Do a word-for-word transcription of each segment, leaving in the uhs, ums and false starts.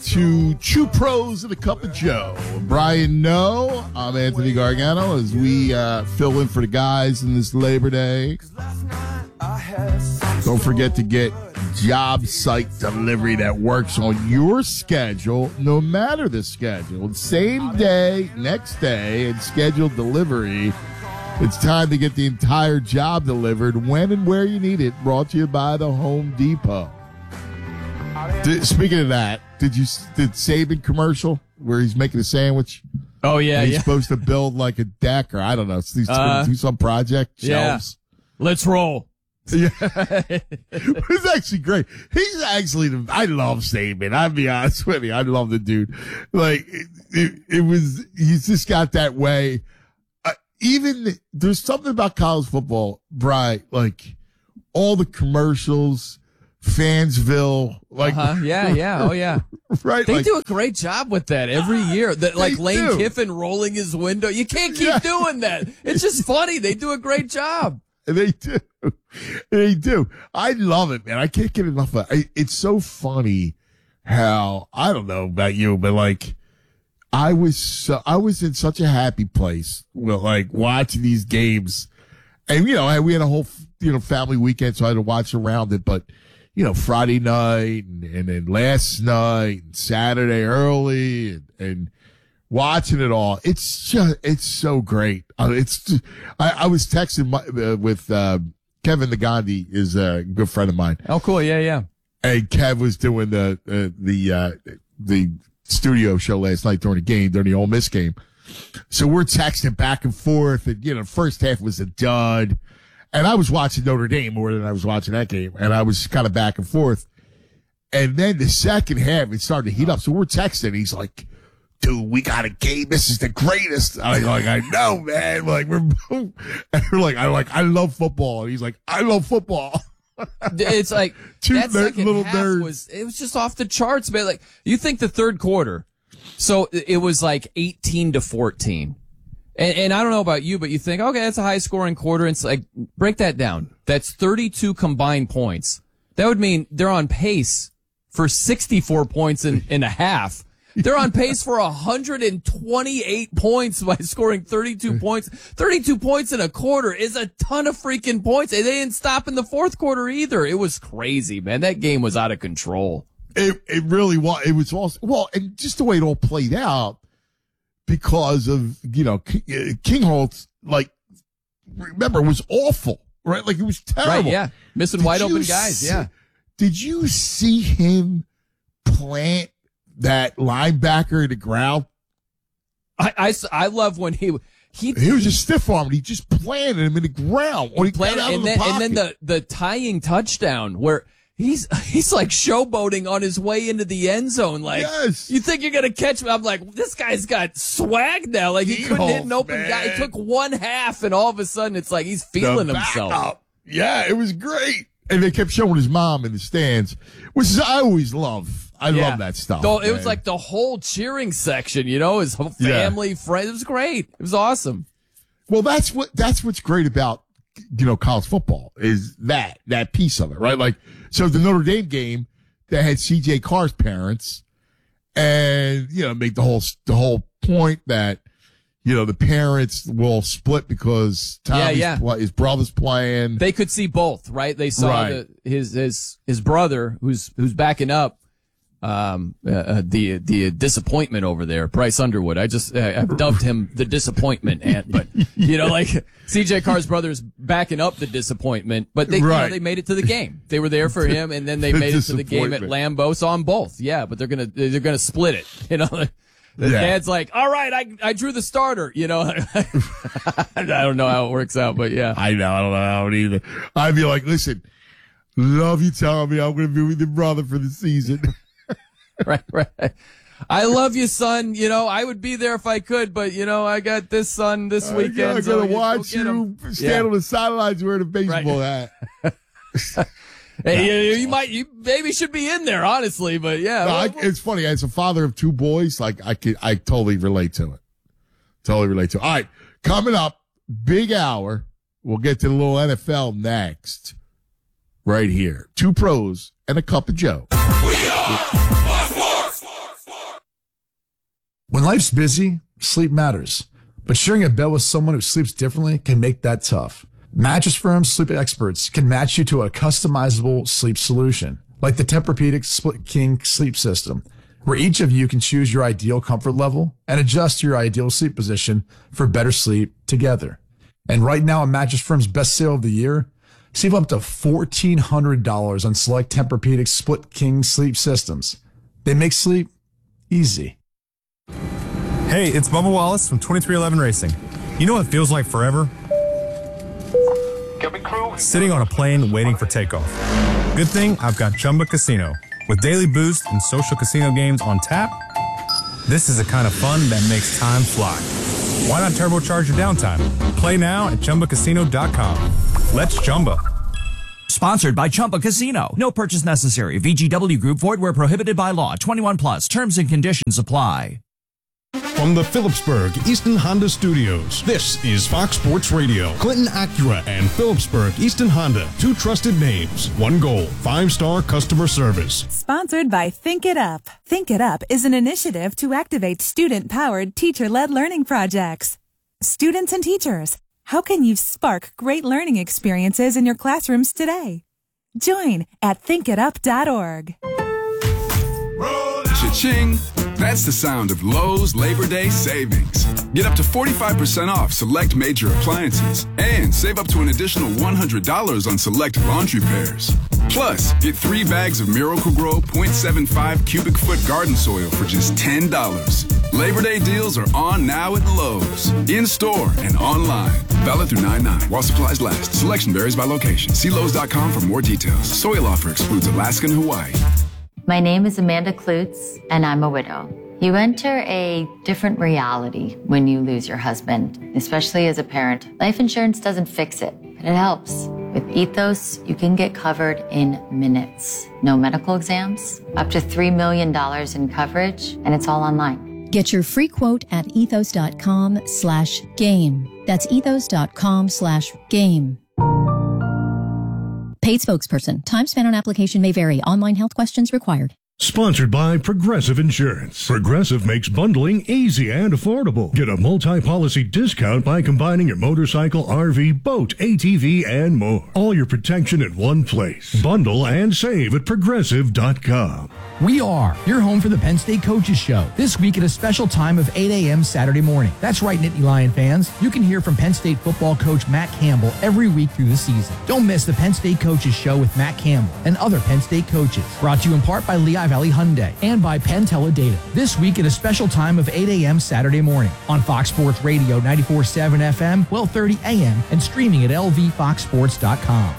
to Two Pros and a Cup of Joe. Brian No, I'm Anthony Gargano as we uh, fill in for the guys in this Labor Day. Don't forget to get job site delivery that works on your schedule, no matter the schedule. Same day, next day, and scheduled delivery. It's time to get the entire job delivered when and where you need it. Brought to you by the Home Depot. Did, speaking of that, did you did Saban commercial where he's making a sandwich? Oh yeah, and he's yeah. supposed to build like a deck or I don't know. He's uh, do some project shelves. Yeah. Let's roll. Yeah, it's actually great. He's actually the, I love Saban. I'll be honest with you, I love the dude. Like it, it, it was, he's just got that way. Uh, even there's something about college football, Brian. Like all the commercials. Fansville, like uh-huh. yeah, yeah, oh yeah, right. They like, do a great job with that every year. That like Lane do. Kiffin rolling his window. You can't keep yeah. doing that. It's just funny. They do a great job. They do, they do. I love it, man. I can't get enough of it. It's so funny how I don't know about you, but like I was, so, I was in such a happy place with like watching these games, and you know, we had a whole you know family weekend, so I had to watch around it, but. You know, Friday night and, and then last night and Saturday early and, and watching it all. It's just, it's so great. Uh, it's, just, I, I was texting my, uh, with, uh, Kevin the Gandhi is a good friend of mine. Oh, cool. Yeah, yeah. And Kev was doing the, uh, the, uh, the studio show last night during the game, during the Ole Miss game. So we're texting back and forth and, you know, first half was a dud. And I was watching Notre Dame more than I was watching that game. And I was kind of back and forth. And then the second half, it started to heat up. So we're texting. He's like, dude, we got a game. This is the greatest. I'm like, I know, man. Like, we're, and we're like, I like, I love football. And he's like, I love football. It's like, Two that ner- second little half nerds. was, it was just off the charts, man. Like, you think the third quarter. So it was like eighteen to fourteen. And, and I don't know about you, but you think, okay, that's a high scoring quarter. It's like, break that down. That's thirty-two combined points. That would mean they're on pace for sixty-four points in, in a half. They're on pace for one hundred twenty-eight points by scoring thirty-two points. thirty-two points in a quarter is a ton of freaking points. And they didn't stop in the fourth quarter either. It was crazy, man. That game was out of control. It, it really was. It was awesome. Well, and just the way it all played out. Because of, you know, King Holtz, like, remember, was awful, right? Like, it was terrible. Right, yeah. Missing did wide open guys, see, yeah. Did you see him plant that linebacker in the ground? I, I, I love when he... He, he was just stiff-armed. He just planted him in the ground. When he planted, got out and, of the then, pocket. and then the, the tying touchdown where... He's he's like showboating on his way into the end zone. Like, yes. You think you're going to catch me? I'm like, this guy's got swag now. Like, he couldn't hit an open man. guy. It took one half, and all of a sudden, it's like he's feeling The himself. backup. Yeah, it was great. And they kept showing his mom in the stands, which is I always love. I yeah. love that stuff. So it was man. like the whole cheering section, you know, his whole family, yeah. friends. It was great. It was awesome. Well, that's what that's what's great about, you know, college football is that, that piece of it, right? Like, so the Notre Dame game that had C J Carr's parents and, you know, make the whole, the whole point that, you know, the parents will split because Tommy's yeah, yeah. Play, his brother's playing. They could see both, right? They saw right. the, his, his, his brother who's, who's backing up. Um, uh, uh, the, the disappointment over there, Bryce Underwood. I just, uh, I've dubbed him the disappointment ant, but, you know, like C J Carr's brother's backing up the disappointment, but they, right. you know, they made it to the game. They were there for him, and then they the made it to the game at Lambeau. So on both. Yeah, but they're gonna, they're gonna split it. You know, the yeah. dad's like, all right, I, I drew the starter, you know. I don't know how it works out, but yeah. I know, I don't know how it either. I'd be like, listen, love you, Tommy. I'm going to be with your brother for the season. Right, right. I love you, son. You know, I would be there if I could, but you know, I got this son this I weekend. gotta so watch you you stand yeah. on the sidelines wearing a baseball right. hat. Hey, you, you might, you maybe should be in there, honestly, but yeah. No, well, I, it's funny. As a father of two boys, like I can, I totally relate to it. Totally relate to it. All right, coming up, big hour. We'll get to the little N F L next. Right here, two pros and a cup of Joe. We are Fox Sports. When life's busy, sleep matters. But sharing a bed with someone who sleeps differently can make that tough. Mattress Firm's sleep experts can match you to a customizable sleep solution, like the Tempur-Pedic Split King sleep system, where each of you can choose your ideal comfort level and adjust to your ideal sleep position for better sleep together. And right now, at Mattress Firm's best sale of the year, save up to fourteen hundred dollars on select Tempur-Pedic Split King sleep systems. They make sleep easy. Hey, it's Bubba Wallace from twenty-three eleven Racing. You know what feels like forever? Sitting on a plane waiting for takeoff. Good thing I've got Chumba Casino. With daily boost and social casino games on tap, this is the kind of fun that makes time fly. Why not turbocharge your downtime? Play now at Chumba Casino dot com. Let's Chumba. Sponsored by Chumba Casino. No purchase necessary. V G W Group. Void where prohibited by law. twenty-one plus. Terms and conditions apply. From the Phillipsburg Easton Honda Studios, this is Fox Sports Radio. Clinton Acura and Phillipsburg Easton Honda, two trusted names, one goal, five-star customer service. Sponsored by Think It Up. Think It Up is an initiative to activate student-powered, teacher-led learning projects. Students and teachers, how can you spark great learning experiences in your classrooms today? Join at think it up dot org. Cha-ching! That's the sound of Lowe's Labor Day savings. Get up to forty-five percent off select major appliances and save up to an additional one hundred dollars on select laundry pairs. Plus, get three bags of Miracle-Gro point seven five cubic foot garden soil for just ten dollars. Labor Day deals are on now at Lowe's. In-store and online. Valid through nine nine while supplies last. Selection varies by location. See Lowe's dot com for more details. Soil offer excludes Alaska and Hawaii. My name is Amanda Klutz, and I'm a widow. You enter a different reality when you lose your husband, especially as a parent. Life insurance doesn't fix it, but it helps. With Ethos, you can get covered in minutes. No medical exams, up to three million dollars in coverage, and it's all online. Get your free quote at ethos dot com slash game. That's ethos dot com slash game. Paid spokesperson. Time spent on application may vary. Online health questions required. Sponsored by Progressive Insurance. Progressive makes bundling easy and affordable. Get a multi-policy discount by combining your motorcycle, R V, boat, A T V, and more. All your protection in one place. Bundle and save at progressive dot com. We are your home for the Penn State Coaches Show. This week at a special time of eight a.m. Saturday morning. That's right, Nittany Lion fans. You can hear from Penn State football coach Matt Campbell every week through the season. Don't miss the Penn State Coaches Show with Matt Campbell and other Penn State coaches. Brought to you in part by Lehigh Valley Hyundai and by Penn Teledata. This week at a special time of eight a.m. Saturday morning on Fox Sports Radio ninety-four point seven F M, twelve thirty a.m. and streaming at L V fox sports dot com.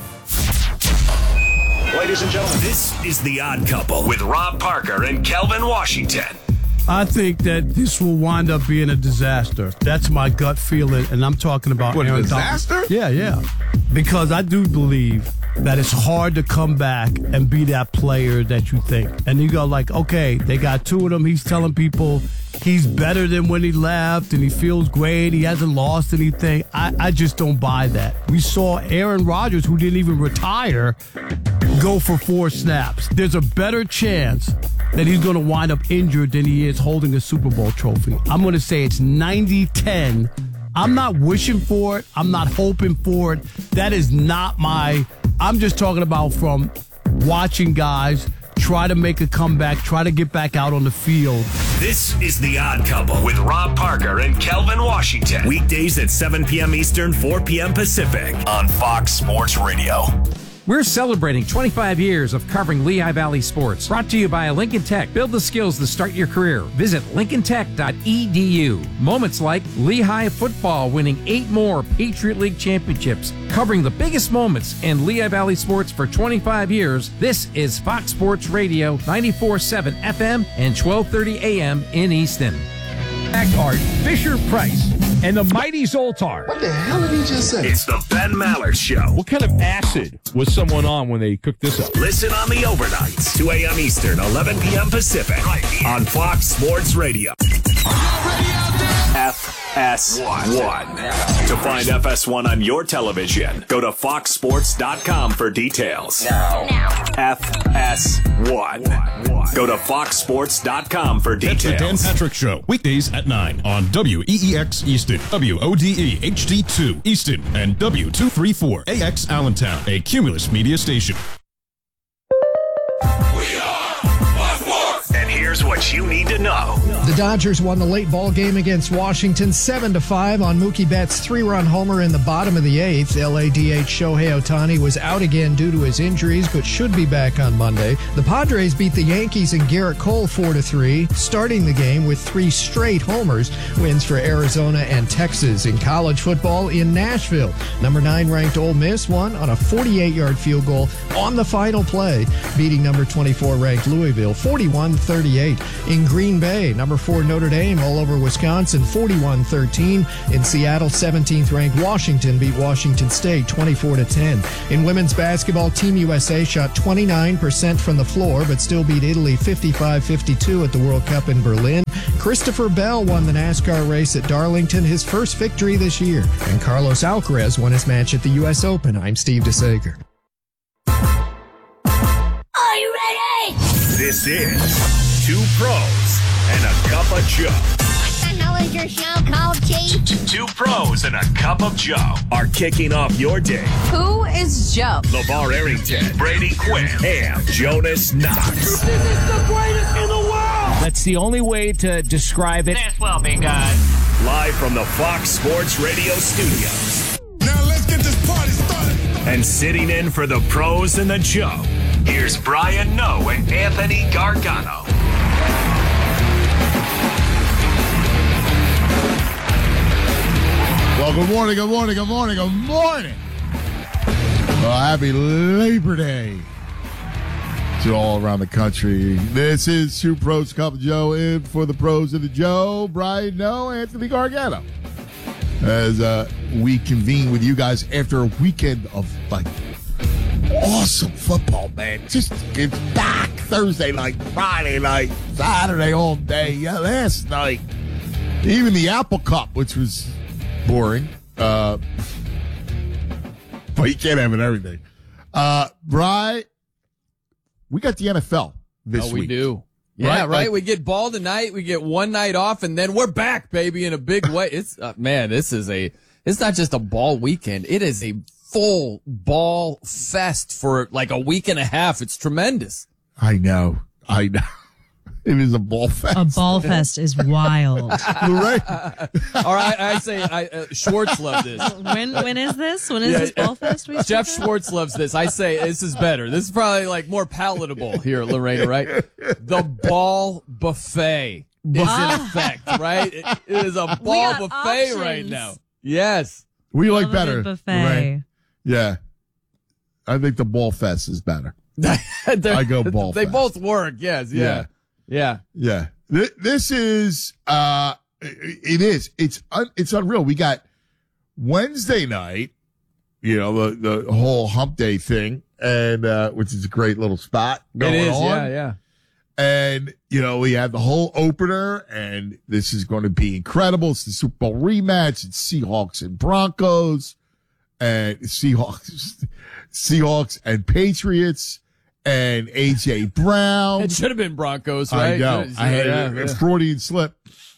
Ladies and gentlemen, this is The Odd Couple with Rob Parker and Kelvin Washington. I think that this will wind up being a disaster. That's my gut feeling, and I'm talking about what, Aaron a disaster? Donald. Yeah, yeah. Because I do believe that it's hard to come back and be that player that you think. And you go like, okay, they got two of them. He's telling people he's better than when he left, and he feels great. He hasn't lost anything. I, I just don't buy that. We saw Aaron Rodgers, who didn't even retire, go for four snaps. There's a better chance that he's going to wind up injured than he is holding a Super Bowl trophy. I'm going to say it's ninety ten. I'm not wishing for it. I'm not hoping for it. That is not my... I'm just talking about from watching guys try to make a comeback, try to get back out on the field. This is The Odd Couple with Rob Parker and Kelvin Washington. Weekdays at seven p.m. Eastern, four p.m. Pacific on Fox Sports Radio. We're celebrating twenty-five years of covering Lehigh Valley sports. Brought to you by Lincoln Tech. Build the skills to start your career. Visit lincoln tech dot e d u. Moments like Lehigh football winning eight more Patriot League championships. Covering the biggest moments in Lehigh Valley sports for twenty-five years. This is Fox Sports Radio, ninety-four point seven F M and twelve thirty A M in Easton. Art, Fisher Price, and the mighty Zoltar. What the hell did he just say? It's the Ben Maller Show. What kind of acid was someone on when they cooked this up? Listen on the overnights, two a.m. Eastern, eleven p.m. Pacific, right on Fox Sports Radio. F S one. To find F S one on your television, go to fox sports dot com for details. Now. Now. F S one. Go to fox sports dot com for details. It's the Dan Patrick Show, weekdays at nine on W E E X Easton, W O D E H D two Easton, and W two thirty-four A X Allentown, a Cumulus media station. And here's what you need to know. The Dodgers won the late ball game against Washington seven to five on Mookie Betts' three-run homer in the bottom of the eighth. L A D H Shohei Ohtani was out again due to his injuries, but should be back on Monday. The Padres beat the Yankees and Garrett Cole four to three, starting the game with three straight homers. Wins for Arizona and Texas. In college football in Nashville, number nine ranked Ole Miss won on a forty-eight-yard field goal on the final play, beating number twenty-four ranked Louisville forty-one thirty-eight. In Green Bay, number four Notre Dame all over Wisconsin forty-one thirteen. In Seattle, seventeenth ranked Washington beat Washington State twenty-four to ten. In women's basketball, Team U S A shot twenty-nine percent from the floor but still beat Italy fifty-five fifty-two at the World Cup in Berlin. Christopher Bell won the NASCAR race at Darlington, his first victory this year. And Carlos Alcaraz won his match at the U S Open. I'm Steve DeSager. Are you ready? This is Two Pros and a Cup of Joe. What the hell is your show called, Chief? Two Pros and a Cup of Joe are kicking off your day. Who is Joe? LeVar Arrington, Brady Quinn, and Jonas Knox. This is the greatest in the world! That's the only way to describe it. This will be good. Live from the Fox Sports Radio studios. Now let's get this party started. And sitting in for the Pros and the Joe, here's Brian Noe and Anthony Gargano. Well, good morning, good morning, good morning, good morning. Well, happy Labor Day to all around the country. This is Two Pros, Cup of Joe, in for the Pros of the Joe, Brian Noe, Anthony Gargano. As uh, we convene with you guys after a weekend of, like, awesome football, man. Just it's back Thursday night, Friday night, Saturday all day. Yeah, last night, even the Apple Cup, which was boring. Uh, but you can't have it everything. Uh, Bri, we got the N F L this oh, we week. We do. Yeah, right? right? Like, we get ball tonight. We get one night off, and then we're back, baby, in a big way. It's uh, man, this is a. It's not just a ball weekend. It is a full ball fest for like a week and a half. It's tremendous. I know. I know. It is a ball fest. A ball fest is wild. Right. All right, I say I, uh, Schwartz loves this. When when is this? When is yeah, this ball fest? We Jeff Schwartz loves this. I say this is better. This is probably like more palatable here, Lorena. Right? The ball buffet is in effect. Right? It, it is a ball buffet options. right now. Yes. We like better. Buffet. Right? Yeah. I think the ball fest is better. I go ball They fest. both work. Yes. Yeah. Yeah. Yeah. Yeah. Th- this is, uh, it is, it's, un- it's unreal. We got Wednesday night, you know, the, the whole hump day thing, and, uh, which is a great little spot going It is. on. Yeah. Yeah. And, you know, we have the whole opener, and this is going to be incredible. It's the Super Bowl rematch. It's Seahawks and Broncos, and Seahawks, Seahawks and Patriots. And A J Brown. It should have been Broncos, right? I know. I had yeah, a, yeah. a Freudian slip.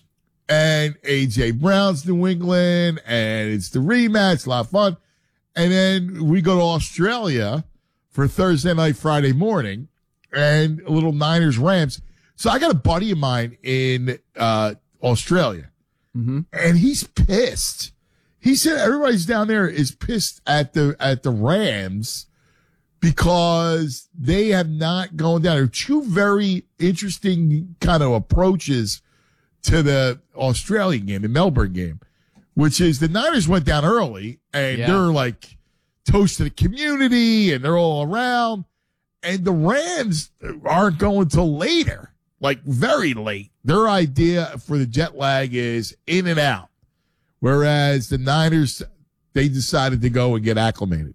And A J Brown's New England, and it's the rematch, a lot of fun. And then we go to Australia for Thursday night, Friday morning, and a little Niners Rams. So I got a buddy of mine in uh Australia, mm-hmm. and he's pissed. He said everybody's down there is pissed at the at the Rams because they have not gone down. There are two very interesting kind of approaches to the Australian game, the Melbourne game, which is the Niners went down early and Yeah. they're like toast to the community and they're all around. And the Rams aren't going till later, like very late. Their idea for the jet lag is in and out. Whereas the Niners, they decided to go and get acclimated.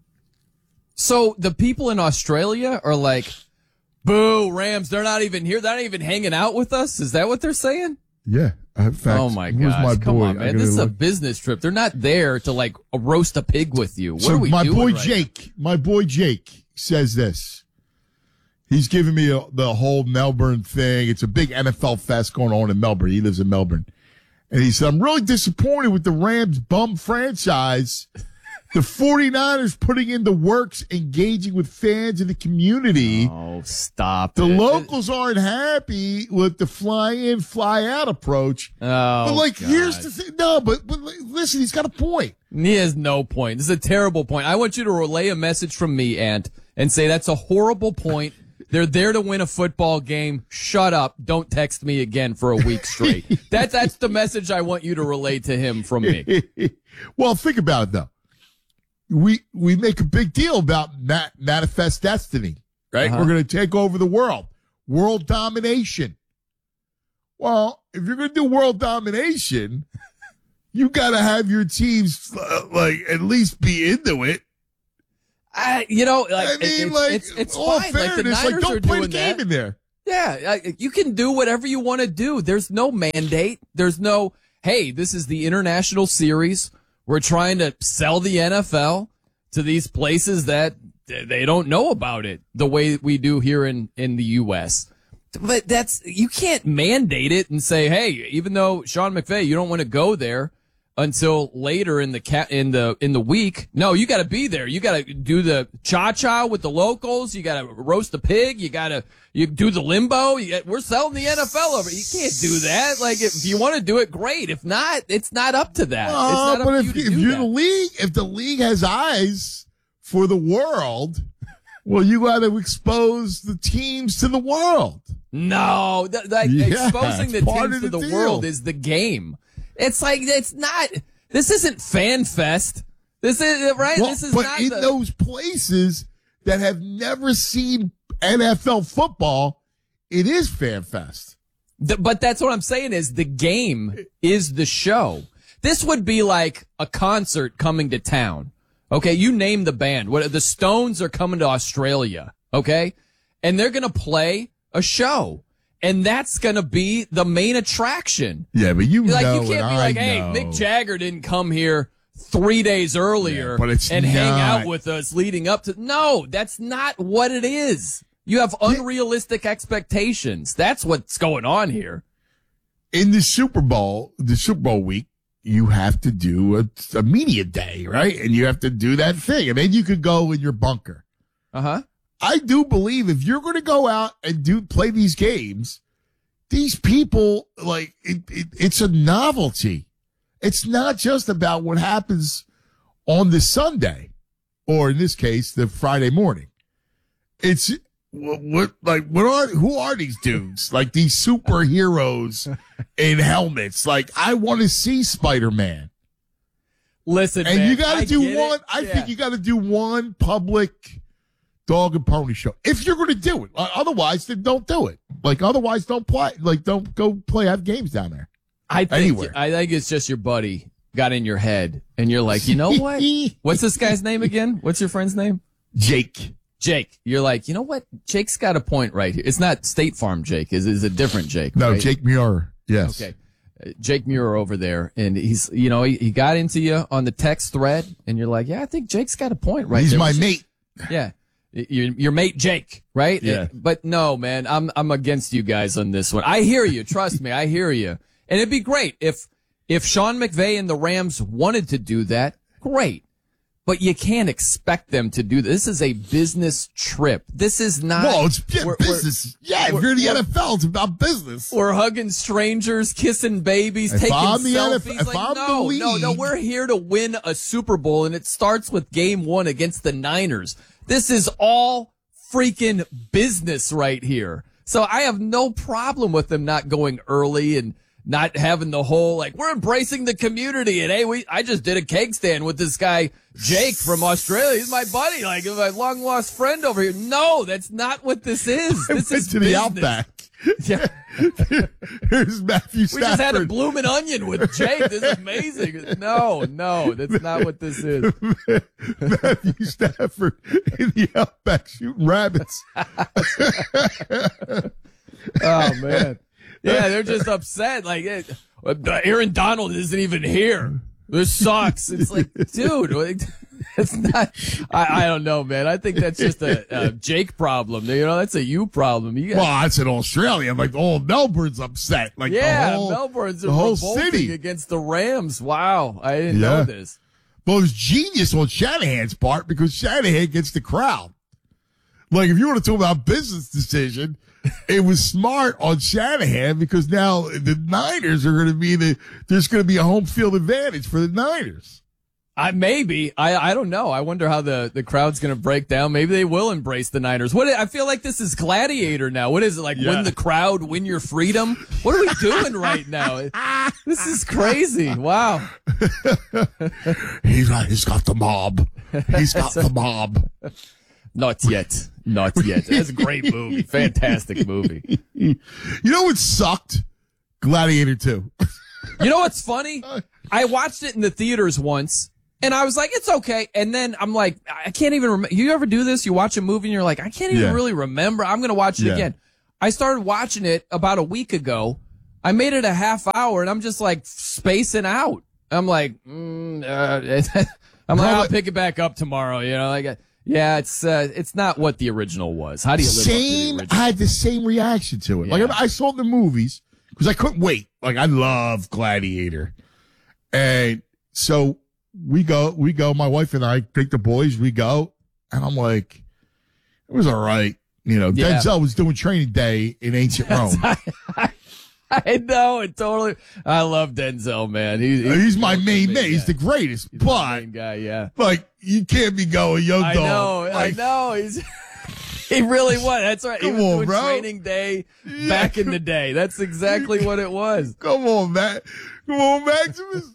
So the people in Australia are like, boo, Rams, they're not even here. They're not even hanging out with us. Is that what they're saying? Yeah. In fact, oh my who's gosh! my Come boy? on, I man. gotta This is a look. business trip. They're not there to like roast a pig with you. What so are we my doing? boy right Jake, my boy Jake says this. He's giving me a, the whole Melbourne thing. It's a big N F L fest going on in Melbourne. He lives in Melbourne. And he said, I'm really disappointed with the Rams bum franchise. The 49ers putting in the works, engaging with fans in the community. Oh, stop The it. locals aren't happy with the fly in, fly out approach. Oh, but like, God. here's the thing. No, but, but listen, he's got a point. He has no point. This is a terrible point. I want you to relay a message from me, Ant, and say that's a horrible point. They're there to win a football game. Shut up. Don't text me again for a week straight. That's that's the message I want you to relay to him from me. Well, think about it though. We we make a big deal about mat, manifest destiny, right? Uh-huh. We're going to take over the world, world domination. Well, if you're going to do world domination, you got to have your teams uh, like at least be into it. I, you know, like, I mean, it's, like, it's, it's all fine. Like the fairness, like, Niners don't are play doing the game that. in there. Yeah, I, you can do whatever you want to do. There's no mandate. There's no, hey, this is the international series. We're trying to sell the N F L to these places that they don't know about it the way we do here in, in the U S. But that's, you can't mandate it and say, hey, even though Sean McVay, you don't want to go there until later in the ca- in the in the week. No, you got to be there. You got to do the cha-cha with the locals. You got to roast the pig. You got to you do the limbo. You got, we're selling the N F L over. You can't do that. Like if you want to do it, great. If not, it's not up to that. Uh, it's not but up if, to you if to do you're that. the league, if the league has eyes for the world, well, you got to expose the teams to the world. No, th- like Yeah, exposing the it's part teams of to the the deal. world is the game. It's like it's not. This isn't Fan Fest. This is right. Well, this is but not in the, those places that have never seen N F L football, it is Fan Fest. The, but that's what I'm saying is the game is the show. This would be like a concert coming to town. Okay, you name the band. What the Stones are coming to Australia. Okay, and they're gonna play a show, and that's gonna be the main attraction. Yeah, but you Like know, you can't be and like, I hey, know. Mick Jagger didn't come here three days earlier Yeah, but it's and hang not. out with us leading up to. No, that's not what it is. You have unrealistic expectations. That's what's going on here. In the Super Bowl, the Super Bowl week, you have to do a, a media day, right? And you have to do that thing, and then you could go in your bunker. Uh huh. I do believe if you're going to go out and do play these games, these people like it, it, it's a novelty. It's not just about what happens on the Sunday, or in this case, the Friday morning. It's what, what like what are who are these dudes? Like these superheroes in helmets. Like I want to see Spider-Man. Listen, And man, you got I to do get it. one. I Yeah. think you got to do one public dog and pony show if you're going to do it. Uh, otherwise, then don't do it. Like otherwise, don't play. Like don't go play. Have games down there. I think Anywhere. I think it's just your buddy got in your head, and you're like, you know what? What's this guy's name again? What's your friend's name? Jake. Jake. You're like, you know what? Jake's got a point right here. It's not State Farm Jake. Is is a different Jake? No, right? Jake Muir. Yes. Okay. Uh, Jake Muir over there, and he's, you know, he, he got into you on the text thread, and you're like, yeah, I think Jake's got a point right He's there. my We should- mate. Yeah. Your, your mate Jake, right? Yeah. But no, man, I'm I'm against you guys on this one. I hear you. Trust me, I hear you. And it'd be great if if Sean McVay and the Rams wanted to do that. Great. But you can't expect them to do this. This is a business trip. This is not. Well, it's yeah, we're- business. we're- yeah, if we're- you're the we're- N F L, it's about business. We're hugging strangers, kissing babies, If taking I'm the N F selfies. F if like, I'm the no, no, no. league- We're here to win a Super Bowl, and it starts with Game One against the Niners. This is all freaking business right here. So I have no problem with them not going early and not having the whole like we're embracing the community. And hey, we I just did a keg stand with this guy Jake from Australia. He's my buddy, like my long lost friend over here. No, that's not what this is. I This went is to the business. Outback. Yeah. Here's Matthew We Stafford. just had a bloomin' onion with Jake. This is amazing. No, no, that's not what this is. Matthew Stafford in the Outback shooting rabbits. Oh man. Yeah, they're just upset. Like, eh, Aaron Donald isn't even here. This sucks. It's like, dude, like, it's not. I, I don't know, man. I think that's just a, a Jake problem. You know, that's a you problem. You got, well, that's in Australia. Like, the whole Melbourne's upset. Like, yeah, the whole, Melbourne's the whole revolting city against the Rams. Wow, I didn't Yeah. know this. But it was genius on Shanahan's part because Shanahan gets the crowd. Like, if you want to talk about business decision, it was smart on Shanahan because now the Niners are going to be the, there's going to be a home field advantage for the Niners. I maybe I I don't know. I wonder how the, the crowd's going to break down. Maybe they will embrace the Niners. What I feel like this is Gladiator now. What is it like? Yeah. Win the crowd, win your freedom. What are we doing right now? This is crazy. Wow. He's got, he's got the mob. He's got the mob. Not yet. Not yet. That's a great movie. Fantastic movie. You know what sucked? Gladiator two. You know what's funny? I watched it in the theaters once, and I was like, it's okay. And then I'm like, I can't even remember. You ever do this? You watch a movie, and you're like, I can't even Yeah. really remember. I'm going to watch it Yeah. again. I started watching it about a week ago. I made it a half hour, and I'm just like spacing out. I'm like, mm, uh, I'm like, I'll pick it back up tomorrow. You know, like, yeah, it's uh, it's not what the original was. How do you live Same, up to the original? I had the same reaction to it. Like, I saw the movies because I couldn't wait. Like, I love Gladiator. And so we go, we go, my wife and I take the boys, we go, and I'm like, it was all right. You know, Yeah. Denzel was doing training day in ancient Rome. I know it totally. I love Denzel, man. He's, He's my main man. He's the greatest. He's but, my main guy, yeah. like, you can't be going, yo, I dog. know, Like, I know. He's he really was. That's right. He Come was on, doing bro. training day back in the day. That's exactly what it was. Come on, Matt. Come on, Maximus.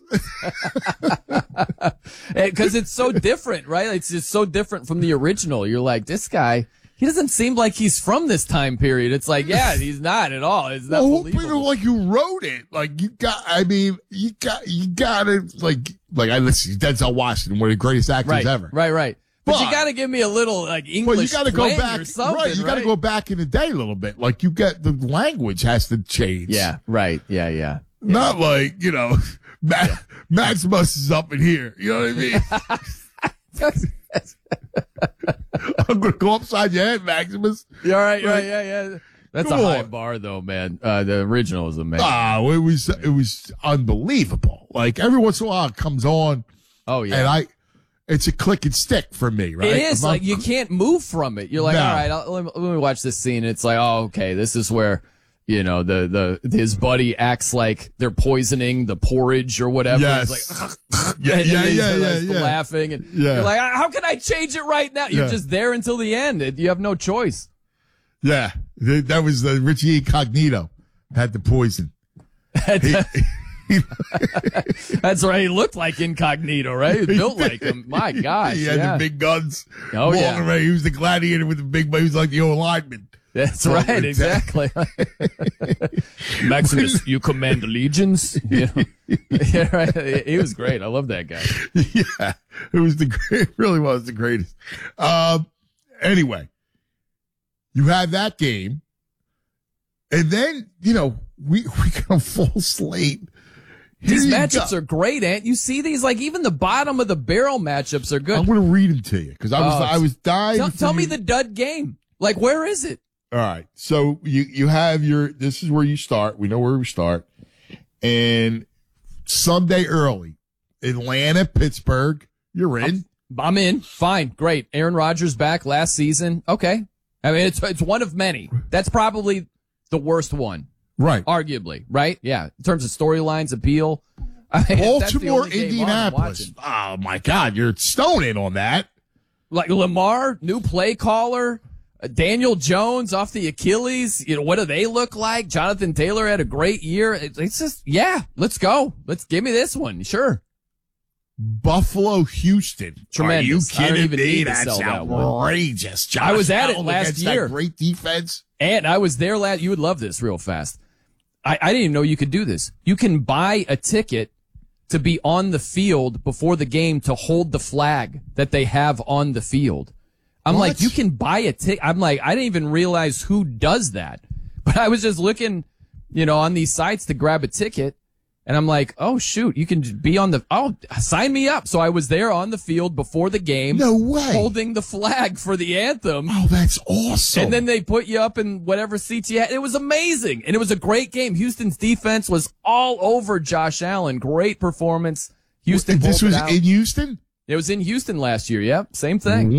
Because it's so different, right? It's just so different from the original. You're like, this guy, he doesn't seem like he's from this time period. It's like, yeah, he's not at all. It's not Well, believable. people like you wrote it. Like you got. I mean, you got. You got to like. Like I listen. Denzel Washington, one of the greatest actors Right, ever. right, right. But, you But- got to give me a little like English. Well, you got to go twang back. or something, Right. You got to right? go back in the day a little bit. Like you get the language has to change. Yeah. Right. Yeah. Yeah. Not like you know, Ma- Maximus is up in here. You know what I mean? I'm gonna go upside your head, Maximus. You all right? Like, Yeah. Yeah. Yeah. That's come a high on. bar, though, man. Uh, the original is amazing. Ah, it was it was unbelievable. Like every once in a while, it comes on. Oh yeah. And I, it's a click and stick for me, right? It is If I'm- like you can't move from it. You're like, No. all right, I'll, let, me, let me watch this scene. It's like, oh, okay, this is where, you know, the the his buddy acts like they're poisoning the porridge or whatever. Yes. He's like, Yeah, and yeah, he's yeah, like, yeah, yeah. laughing, and Yeah. you're like, how can I change it right now? You're Yeah. just there until the end. It- You have no choice. Yeah, th- that was the Richie Incognito had the poison. He- That's right. He looked like Incognito, right? He was built like him. My gosh. he had yeah. the big guns. Oh, walking yeah. around. He was the gladiator with the big. He was like the old lineman. That's So right, it's- exactly. Maximus, you command legions. You know? Yeah, right. He was great. I love that guy. Yeah, it was the great. It really was the greatest. Um. Anyway, you had that game, and then you know we we got a full slate. These Here you matchups go. are great, Ant. You see these, like even the bottom of the barrel matchups are good. I'm going to read them to you because I was Oh, I was dying. Tell, for tell me you- the dud game. Like, where is it? All right. So you, you have your, this is where you start. We know where we start. And Sunday early, Atlanta, Pittsburgh, you're in. I'm in. Fine. Great. Aaron Rodgers back last season. Okay. I mean, it's, it's one of many. That's probably the worst one. Right. Arguably. Right? Yeah. In terms of storylines, appeal. I mean, that's the Baltimore, only game on I'm Indianapolis. watching. Oh my God. You're stoning on that. Like Lamar, new play caller. Uh, Daniel Jones off the Achilles. You know, what do they look like? Jonathan Taylor had a great year. It, it's just, yeah, let's go. Let's give me this one. Sure. Buffalo, Houston. Tremendous. Are you I don't kidding even me? need to That's sell that one. outrageous. Josh I was at it Allen last against year. That great defense. And I was there last, you would love this real fast. I, I didn't even know you could do this. You can buy a ticket to be on the field before the game to hold the flag that they have on the field. I'm What? like, you can buy a ticket. I'm like, I didn't even realize who does that. But I was just looking, you know, on these sites to grab a ticket. And I'm like, oh, shoot, you can be on the, oh, sign me up. So I was there on the field before the game. No way. Holding the flag for the anthem. Oh, that's awesome. And then they put you up in whatever seats you had. It was amazing. And it was a great game. Houston's defense was all over Josh Allen. Great performance. Houston. This pulled was it out. in Houston? It was in Houston last year. Yep. Same thing.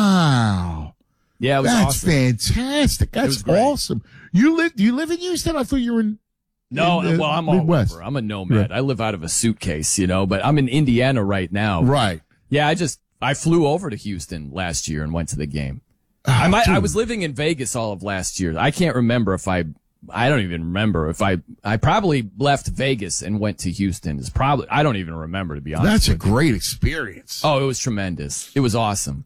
Wow. Yeah, it was That's awesome. fantastic. That's was great. awesome. You live, do you live in Houston? I thought you were in. No, in the well, I'm all Midwest. over. I'm a nomad. Right. I live out of a suitcase, you know, but I'm in Indiana right now. Right. Yeah, I just, I flew over to Houston last year and went to the game. Oh, I might, I dude. was living in Vegas all of last year. I can't remember if I, I don't even remember if I, I probably left Vegas and went to Houston. It's probably, I don't even remember, to be honest. That's a with great experience. you. Oh, it was tremendous. It was awesome.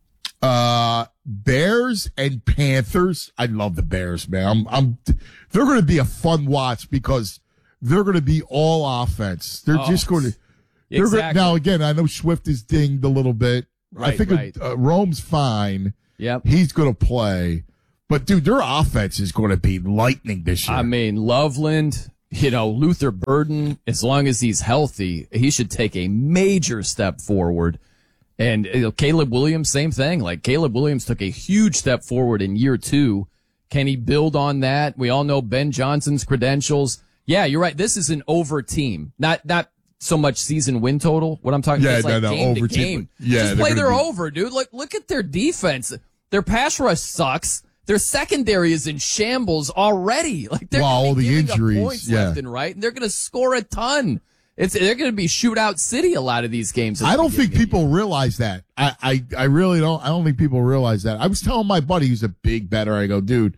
Uh, Bears and Panthers. I love the Bears, man. I'm, I'm, they're going to be a fun watch because they're going to be all offense. They're Oh, just going to, they're gonna, exactly. now again, I know Swift is dinged a little bit. I Right, think right. uh, Rome's fine. Yep. He's going to play. But dude, their offense is going to be lightning this year. I mean, Loveland, you know, Luther Burden, as long as he's healthy, he should take a major step forward. And you know, Caleb Williams, same thing. Like Caleb Williams took a huge step forward in year two. Can he build on that? We all know Ben Johnson's credentials. Yeah, you're right. This is an over team, not not so much season win total. What I'm talking Yeah, about is like no, no, game over to team. game. Yeah, Just they're play gonna their be- over, dude. Look, look at their defense. Their pass rush sucks. Their secondary is in shambles already. Like they're Well, gonna all be the giving up injuries, points yeah. left and right, and they're going to score a ton. It's they're going to be shootout city a lot of these games. at I the don't think beginning of the people realize that. I, I, I really don't. I don't think people realize that. I was telling my buddy who's a big bettor. I go, dude,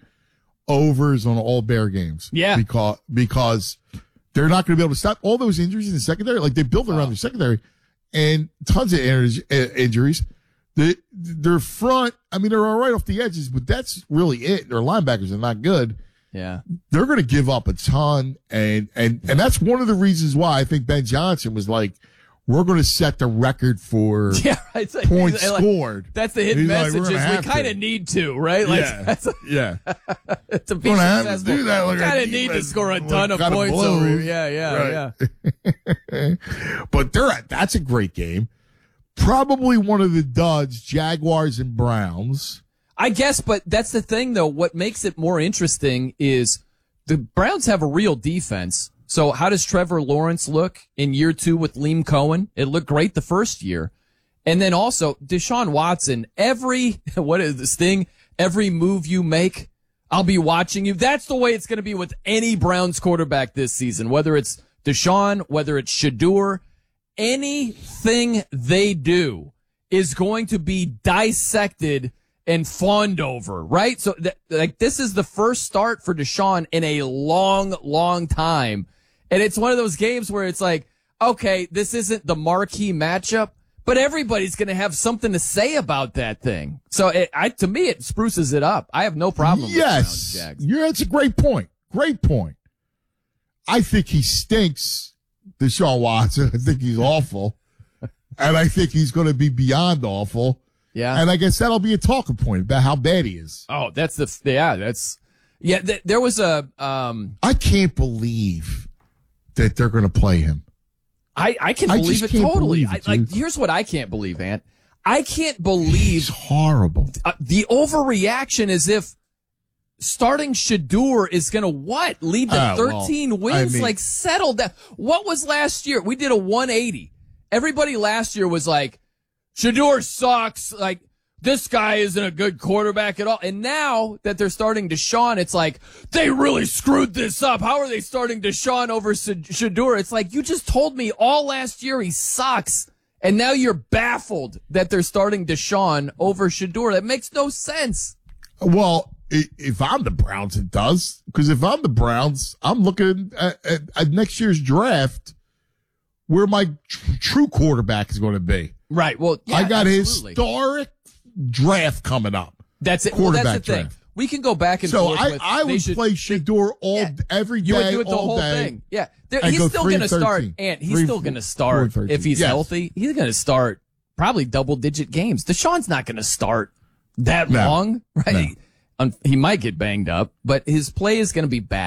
overs on all Bear games. Yeah. Because, because they're not going to be able to stop all those injuries in the secondary. Like they built around their secondary and tons of injuries. uh, injuries. The, their front, I mean, they're all right off the edges, but that's really it. Their linebackers are not good. Yeah. They're going to give up a ton. And, and, and that's one of the reasons why I think Ben Johnson was like, we're going to set the record for Yeah, right. It's like- points like, scored. That's the hidden He's like, message we're is gonna we have kind to. of need to, right? Like, Yeah. that's a, Yeah. to be Gonna have to successful. do that. Look we at kind of need to defense, score a look, ton of kinda points blows. over. Yeah, yeah, Right. yeah. But they're at, that's a great game. Probably one of the duds, Jaguars and Browns. I guess, but that's the thing, though. What makes it more interesting is the Browns have a real defense. So how does Trevor Lawrence look in year two with Liam Cohen? It looked great the first year. And then also Deshaun Watson, every, what is this thing? Every move you make, I'll be watching you. That's the way it's going to be with any Browns quarterback this season, whether it's Deshaun, whether it's Shador. Anything they do is going to be dissected and fawned over, right? So, th- like, this is the first start for Deshaun in a long, long time. And it's one of those games where it's like, okay, this isn't the marquee matchup, but everybody's going to have something to say about that thing. So, it, I, to me, it spruces it up. I have no problem with Yes. the Browns, Jags. Yeah, that's a great point. Great point. I think he stinks, Deshaun Watson. I think he's awful. And I think he's going to be beyond awful. Yeah. And I guess that'll be a talking point about how bad he is. Oh, that's the, yeah, that's, yeah, th- there was a, um, I can't believe that they're going to play him. I, I can I believe just it can't totally. believe it, I, like, dude. here's what I can't believe, Ant. I can't believe He's horrible. uh, the overreaction is if starting Shador is going to what? Lead to Uh, well, thirteen wins? I mean- like, settle down. What was last year? We did a one eighty. Everybody last year was like, Shador sucks. Like, this guy isn't a good quarterback at all. And now that they're starting Deshaun, it's like, they really screwed this up. How are they starting Deshaun over Shador? It's like, you just told me all last year he sucks. And now you're baffled that they're starting Deshaun over Shador. That makes no sense. Well, i- if I'm the Browns, it does. Because if I'm the Browns, I'm looking at, at, at next year's draft where my tr- true quarterback is going to be. Right. Well, yeah, I got absolutely. a historic draft coming up. That's it. Well, Quarterback that's the thing. draft. We can go back and So forth I, with, I they would should- play Shador all Yeah. every day, You would do it the all whole day. thing. Yeah. There, and he's go still three going to and start, thirteen. and he's Three- still going to four start, and thirteen. if he's Yes. healthy, he's going to start probably double digit games. Deshaun's not going to start that No. long, right? No. Um, He might get banged up, but his play is going to be bad.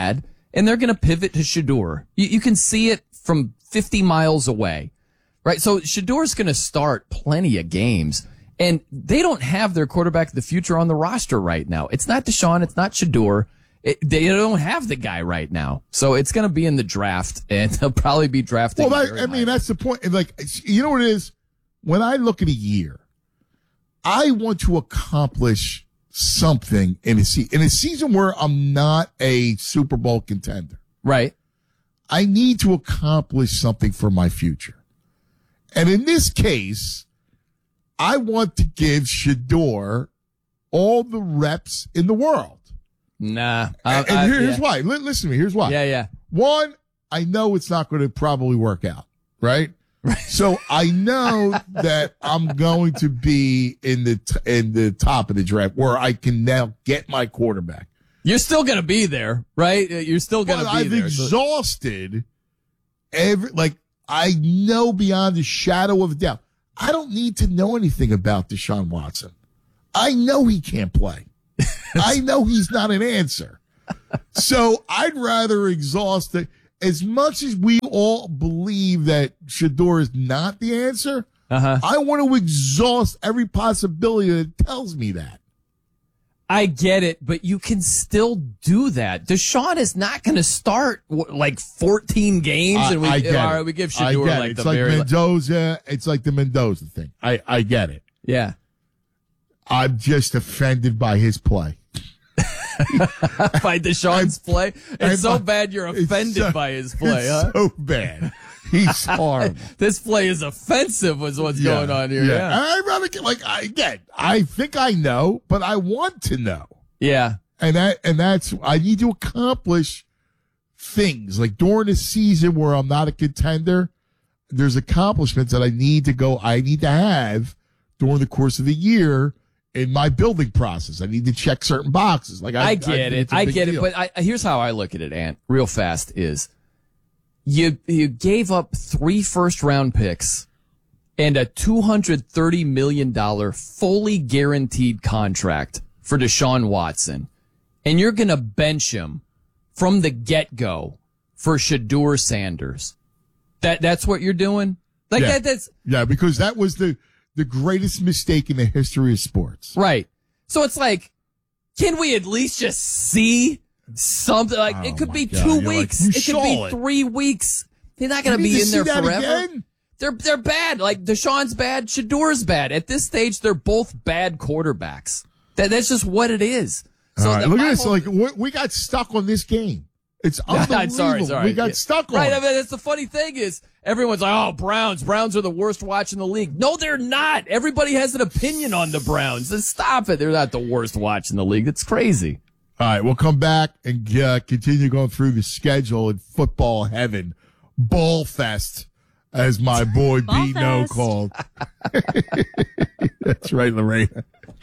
and they're going to pivot to Shedeur. You, you can see it from fifty miles away, right? So Shedeur's going to start plenty of games, and they don't have their quarterback of the future on the roster right now. It's not Deshaun. It's not Shedeur. It, they don't have the guy right now. So it's going to be in the draft, and they'll probably be drafting. Well, that, I mean, that's the point. Like, you know what it is? When I look at a year, I want to accomplish something in a season, in a season where I'm not a Super Bowl contender. Right. I need to accomplish something for my future. And in this case, I want to give Shedeur all the reps in the world. Nah. And, and I, here, here's yeah. why. L- listen to me. Here's why. Yeah, yeah. One, I know it's not going to probably work out, right? So I know that I'm going to be in the t- in the top of the draft where I can now get my quarterback. You're still going to be there, right? You're still going to But be I've there. exhausted every, like, I know beyond a shadow of a doubt. I don't need to know anything about Deshaun Watson. I know he can't play. I know he's not an answer. So I'd rather exhaust it. As much as we all believe that Shedeur is not the answer, uh-huh. I want to exhaust every possibility that tells me that. I get it, but you can still do that. Deshaun is not going to start what, like fourteen games, I, and we, I get all right, it. we give I Shedeur get like it. the It's like very Mendoza. It's like the Mendoza thing. I, I get it. Yeah. I'm just offended by his play. by Deshaun's play? It's I- so bad you're it's offended so- by his play, it's huh? so bad. He's horrible. This play is offensive was what's Yeah, going on here. Yeah. I rather get, like, I again, I think I know, but I want to know. Yeah. And that, and that's, I need to accomplish things like during a season where I'm not a contender. There's accomplishments that I need to go, I need to have during the course of the year in my building process. I need to check certain boxes. Like I, I get I it. it's a I big get deal. it. But I, here's how I look at it, Ant, real fast is you, you gave up three first round picks and a two hundred thirty million dollars fully guaranteed contract for Deshaun Watson. And you're going to bench him from the get go for Shedeur Sanders. That, that's what you're doing? Like yeah. that, that's yeah, because that was the, the greatest mistake in the history of sports. right. So it's like, can we at least just see something? Like Oh it could my be God, two you're like, weeks. you it could saw be it. three weeks. They're not going to You need be to in see there that forever. again? They're they're bad. Like Deshaun's bad, Shadeur's bad. At this stage, they're both bad quarterbacks. That that's just what it is. So All right, the- look at my this. whole- Like we, we got stuck on this game. It's unbelievable. I'm sorry, sorry. We got Yeah. stuck on Right. it. I mean, that's the funny thing is everyone's like, "Oh, Browns. Browns are the worst watch in the league." No, they're not. Everybody has an opinion on the Browns. Just stop it. They're not the worst watch in the league. It's crazy. All right, we'll come back and uh, continue going through the schedule in football heaven. Ball Fest, as my boy Ball B No Fest. called. That's right, Lorena.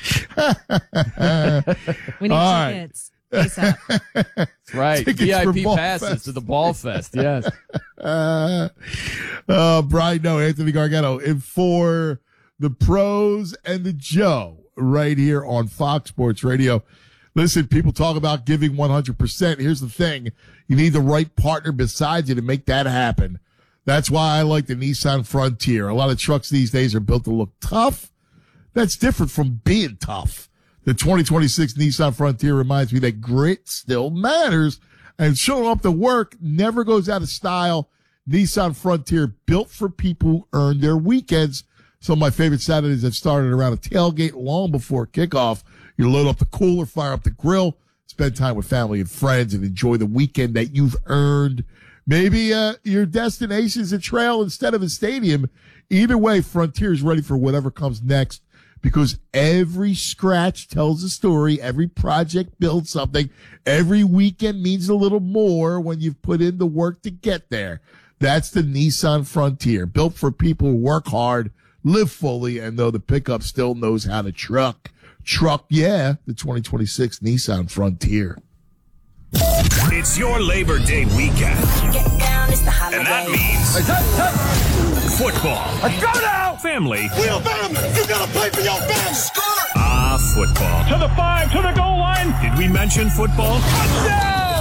We need All right. tickets. ASAP. That's right. Tickets V I for P Ball passes Fest. to the Ball Fest. Yes. Uh, uh, Brian, no, Anthony Gargano, and for the pros and the Joe right here on Fox Sports Radio. Listen, people talk about giving one hundred percent. Here's the thing. You need the right partner beside you to make that happen. That's why I like the Nissan Frontier. A lot of trucks these days are built to look tough. That's different from being tough. The twenty twenty-six Nissan Frontier reminds me that grit still matters, and showing up to work never goes out of style. Nissan Frontier, built for people who earn their weekends. Some of my favorite Saturdays have started around a tailgate long before kickoff. You load up the cooler, fire up the grill, spend time with family and friends, and enjoy the weekend that you've earned. Maybe uh, your destination is a trail instead of a stadium. Either way, Frontier is ready for whatever comes next, because every scratch tells a story. Every project builds something. Every weekend means a little more when you've put in the work to get there. That's the Nissan Frontier, built for people who work hard, live fully, and though the pickup still knows how to truck. Truck, yeah, the twenty twenty-six Nissan Frontier. It's your Labor Day weekend. And that means football. Let's go now! Family. Will family! You gotta play for your family! Ah, football. To the five, to the goal line. Did we mention football? Touchdown!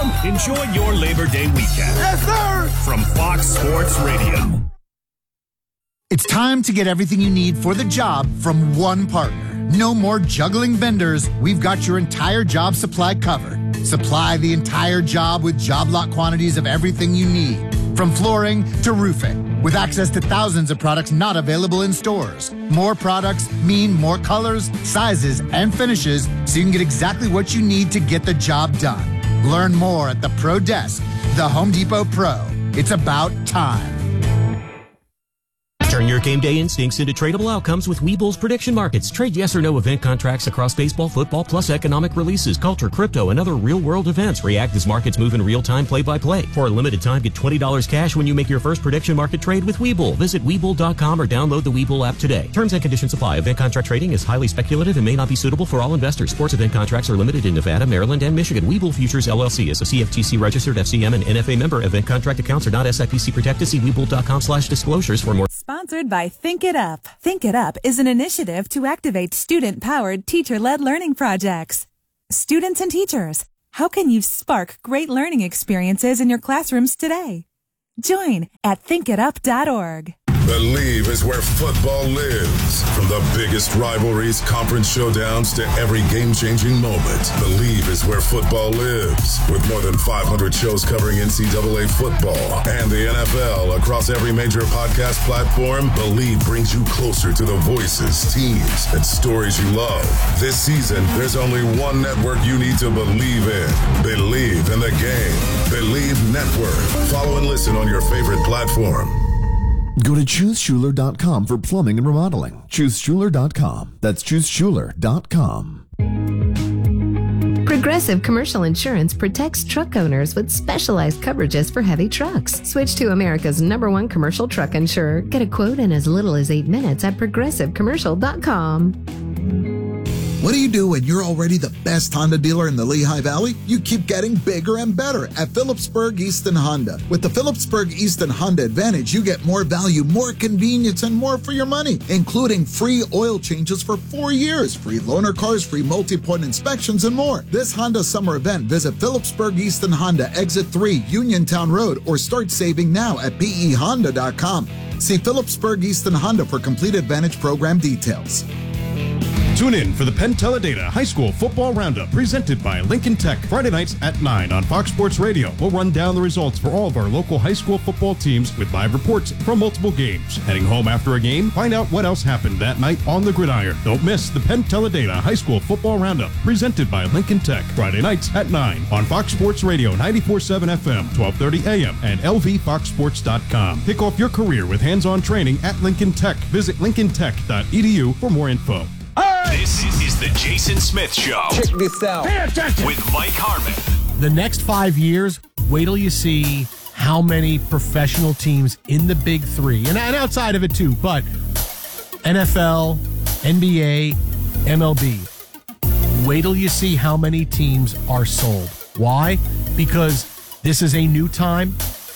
com. Enjoy your Labor Day weekend. Yes, sir! From Fox Sports Radio. It's time to get everything you need for the job from one partner. No more juggling vendors. We've got your entire job supply covered. Supply the entire job with job lot quantities of everything you need, from flooring to roofing, with access to thousands of products not available in stores. More products mean more colors, sizes, and finishes, so you can get exactly what you need to get the job done. Learn more at the Pro Desk, the Home Depot Pro. It's about time. Turn your game day instincts into tradable outcomes with Webull's prediction markets. Trade yes or no event contracts across baseball, football, plus economic releases, culture, crypto, and other real-world events. React as markets move in real time, play-by-play. For a limited time, get twenty dollars cash when you make your first prediction market trade with Webull. Visit Webull dot com or download the Webull app today. Terms and conditions apply. Event contract trading is highly speculative and may not be suitable for all investors. Sports event contracts are limited in Nevada, Maryland, and Michigan. Webull Futures, L L C is a C F T C registered F C M and N F A member. Event contract accounts are not S I P C protected. See Webull dot com slash disclosures for more. Sponsored by Think It Up. Think It Up is an initiative to activate student-powered, teacher-led learning projects. Students and teachers, how can you spark great learning experiences in your classrooms today? Join at think it up dot org. Believe is where football lives. From the biggest rivalries, conference showdowns, to every game-changing moment, Believe is where football lives. With more than five hundred shows covering N C double A football and the N F L across every major podcast platform, Believe brings you closer to the voices, teams, and stories you love. This season, there's only one network you need to believe in. Believe in the game. Believe Network. Follow and listen on your favorite platform. Go to choose schuler dot com for plumbing and remodeling. choose schuler dot com. That's choose schuler dot com. Progressive Commercial Insurance protects truck owners with specialized coverages for heavy trucks. Switch to America's number one commercial truck insurer. Get a quote in as little as eight minutes at progressive commercial dot com. What do you do when you're already the best Honda dealer in the Lehigh Valley? You keep getting bigger and better at Phillipsburg Easton Honda. With the Phillipsburg Easton Honda Advantage, you get more value, more convenience, and more for your money, including free oil changes for four years, free loaner cars, free multi-point inspections, and more. This Honda summer event, visit Phillipsburg Easton Honda, Exit three, Uniontown Road, or start saving now at P E honda dot com. See Phillipsburg Easton Honda for complete Advantage program details. Tune in for the Penn Teledata High School Football Roundup presented by Lincoln Tech, Friday nights at nine on Fox Sports Radio. We'll run down the results for all of our local high school football teams with live reports from multiple games. Heading home after a game, find out what else happened that night on the gridiron. Don't miss the Penn Teledata High School Football Roundup presented by Lincoln Tech, Friday nights at nine on Fox Sports Radio ninety-four point seven F M, twelve thirty A M, and L V fox sports dot com. Kick off your career with hands-on training at Lincoln Tech. Visit lincoln tech dot e d u for more info. This is the Jason Smith Show. Check this out. Pay attention. With Mike Harmon. The next five years, wait till you see how many professional teams in the big three, and, and outside of it too, but N F L, N B A, M L B. Wait till you see how many teams are sold. Why? Because this is a new time.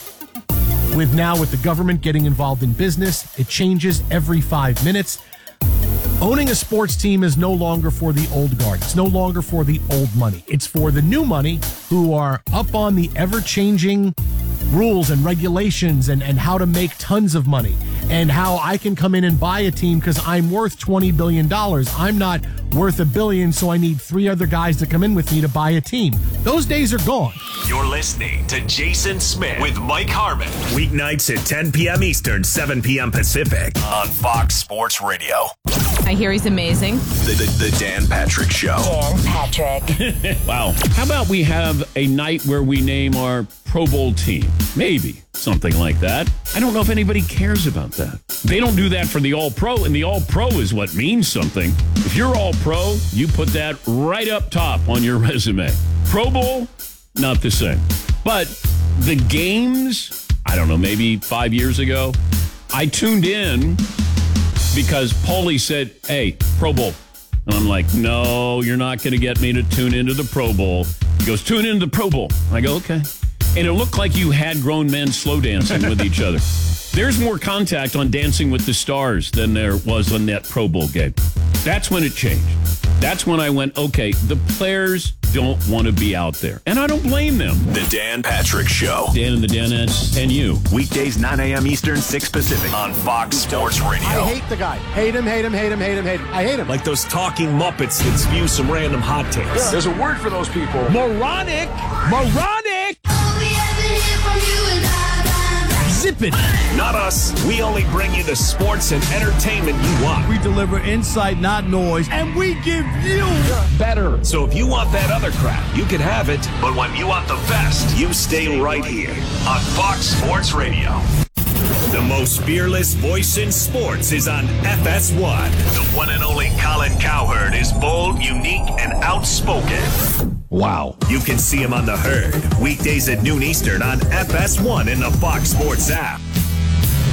With now with the government getting involved in business, it changes every five minutes. Owning a sports team is no longer for the old guard. It's no longer for the old money. It's for the new money who are up on the ever-changing rules and regulations and, and how to make tons of money and how I can come in and buy a team because I'm worth twenty billion dollars. I'm not worth a billion, so I need three other guys to come in with me to buy a team. Those days are gone. You're listening to Jason Smith with Mike Harmon. Weeknights at ten p.m. Eastern, seven p.m. Pacific on Fox Sports Radio. I hear he's amazing. The, the, the Dan Patrick Show. Dan Patrick. Wow. How about we have a night where we name our Pro Bowl team? Maybe. Something like that. I don't know if anybody cares about that. They don't do that for the All-Pro, and the All-Pro is what means something. If you're All-Pro, you put that right up top on your resume. Pro Bowl, not the same. But the games, I don't know, maybe five years ago, I tuned in because Paulie said, hey, Pro Bowl. And I'm like, no, you're not going to get me to tune into the Pro Bowl. He goes, tune into the Pro Bowl. I go, okay. And it looked like you had grown men slow dancing with each other. There's more contact on Dancing with the Stars than there was on that Pro Bowl game. That's when it changed. That's when I went, okay, the players don't want to be out there. And I don't blame them. The Dan Patrick Show. Dan and the Danettes and you. Weekdays, nine a.m. Eastern, six Pacific on Fox Sports Radio. I hate the guy. Hate him, hate him, hate him, hate him, hate him. I hate him. Like those talking Muppets that spew some random hot takes. Yeah. There's a word for those people. Moronic. Moronic. Zip it. Not us. We only bring you the sports and entertainment you want. We deliver insight, not noise, and we give you better. So if you want that other crap, you can have it. But when you want the best, you stay right here on Fox Sports Radio. The most fearless voice in sports is on F S one. The one and only Colin Cowherd is bold, unique, and outspoken. Wow. You can see him on The Herd, weekdays at noon Eastern on F S one in the Fox Sports app.